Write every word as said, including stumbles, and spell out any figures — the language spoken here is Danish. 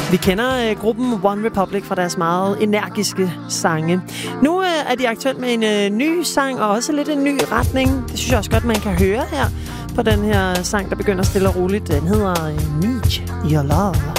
Vi kender øh, gruppen One Republic fra deres meget energiske sange. Nu øh, er de aktuelt med en øh, ny sang, og også lidt en ny retning. Det synes jeg også godt, man kan høre her på den her sang, der begynder stille og roligt. Den hedder øh, Need Your Love.